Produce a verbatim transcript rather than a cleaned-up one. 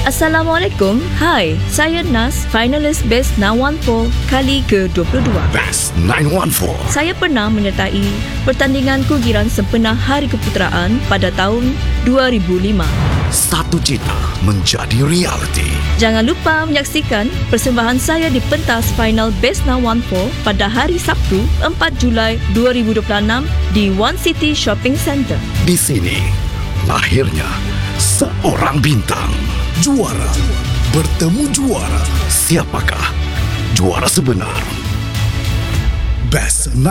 Assalamualaikum. Hai, saya Nas, finalis Best sembilan satu empat kali ke dua puluh dua. Best sembilan satu empat. Saya pernah menyertai pertandingan kugiran sempena Hari Keputeraan pada tahun dua ribu lima. Satu cita menjadi realiti. Jangan lupa menyaksikan persembahan saya di pentas final Best sembilan satu empat pada hari Sabtu empat Julai dua ribu dua puluh enam di One City Shopping Centre. Di sini lahirnya seorang bintang. Juara bertemu juara. Siapakah juara sebenar? Best